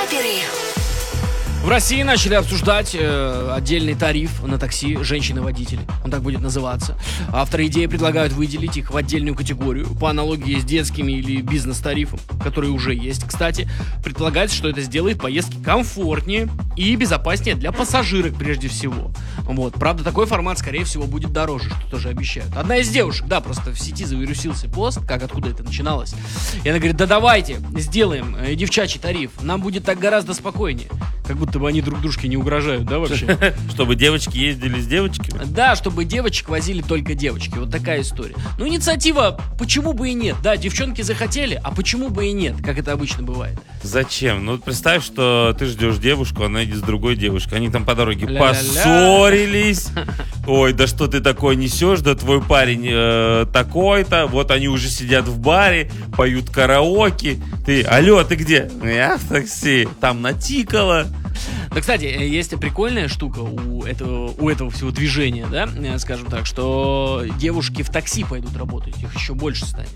Вейкаперы. В России начали обсуждать отдельный тариф на такси женщины-водители. Он так будет называться. Авторы идеи предлагают выделить их в отдельную категорию, по аналогии с детскими или бизнес-тарифом, которые уже есть. Кстати, предполагается, что это сделает поездки комфортнее и безопаснее для пассажирок прежде всего. Вот. Правда, такой формат, скорее всего, будет дороже, что тоже обещают. Одна из девушек, да, просто в сети завирусился пост, откуда это начиналось. И она говорит: да давайте сделаем девчачий тариф, нам будет так гораздо спокойнее. Как будто бы они друг дружке не угрожают, да, вообще? Чтобы девочки ездили с девочками? Да, чтобы девочек возили только девочки. Вот такая история. Ну, инициатива, почему бы и нет? Да, девчонки захотели, а почему бы и нет, как это обычно бывает? Зачем? Ну, представь, что ты ждешь девушку, она идет с другой девушкой. Они там по дороге Ля-ля-ля. поссорились. Ой, да что ты такое несешь? Да твой парень такой-то. Вот они уже сидят в баре, поют караоке. Ты: алло, ты где? Я в такси. Там натикало. Да, кстати, есть прикольная штука у этого всего движения, да, скажем так, что девушки в такси пойдут работать, их еще больше станет.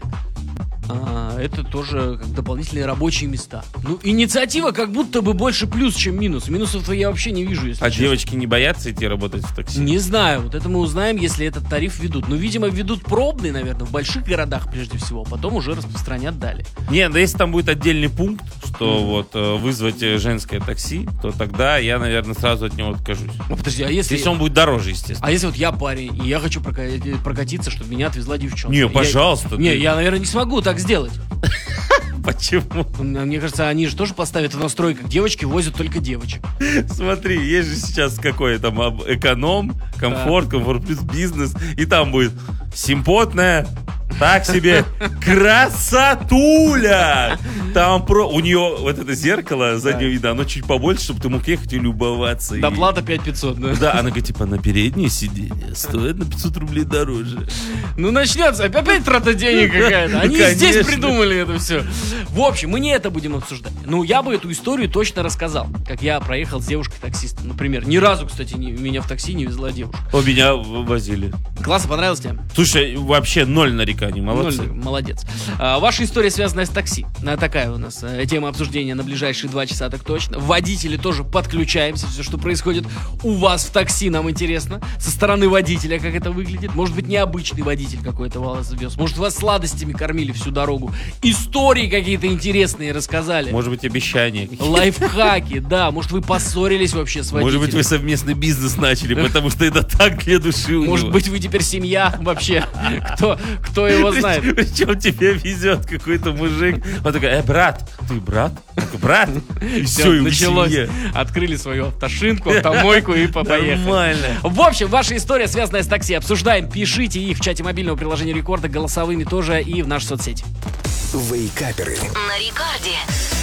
Это тоже как дополнительные рабочие места. Ну, инициатива как будто бы больше плюс, чем минус. Минусов-то я вообще не вижу, если А честно. девочки не боятся идти работать в такси? Не знаю, вот это мы узнаем, если этот тариф введут. Ну, видимо, введут пробный, наверное, в больших городах прежде всего, потом уже распространят далее. Не, да если там будет отдельный пункт, что вот вызвать женское такси, то тогда я, наверное, сразу от него откажусь. Ну, подожди, а если Если он будет дороже, естественно. А если вот я парень, и я хочу прокатиться, чтобы меня отвезла девчонка? Не, пожалуйста. Я, наверное, не смогу так сделать. Почему? Мне кажется, они же тоже поставят в настройках: девочки возят только девочек. Смотри, есть же сейчас какой там эконом, комфорт плюс бизнес, и там будет симпотная, так себе, красотуля! Там у нее вот это зеркало заднего вида, оно чуть побольше, чтобы ты мог ехать и любоваться. Доплата 5500, да? Да, она говорит, типа, на переднее сиденье стоит на 500 рублей дороже. Ну, начнется опять трата денег какая-то. Они здесь придумали это все. В общем, мы не это будем обсуждать. Ну, я бы эту историю точно рассказал, как я проехал с девушкой-таксистом. Например, ни разу, кстати, меня в такси не везла девушка. Меня возили. Классно, понравилось тебе? Слушай, вообще ноль нареканий, молодцы. Молодец. Ваша история, связанная с такси. Такая у нас тема обсуждения на ближайшие 2 часа, так точно. Водители тоже подключаемся. Все, что происходит у вас в такси, нам интересно. Со стороны водителя, как это выглядит. Может быть, необычный водитель какой-то вас вез. Может, вас сладостями кормили всю дорогу. Истории какие-то интересные рассказали. Может быть, обещания какие-то. Лайфхаки, да. Может, вы поссорились вообще с водителем. Может быть, вы совместный бизнес начали, потому что это так для души у него. Может быть, вы теперь семья вообще. Кто его знает? Причем тебе везет какой-то мужик. Он такой: брат, ты брат? Брат? И все, и началось. семье. Открыли свою автошинку, автомойку и поехали. Нормально. В общем, ваша история, связанная с такси, обсуждаем. Пишите их в чате мобильного приложения Рекорда, голосовыми тоже и в наши соцсети. Вейкаперы. На Рекорде.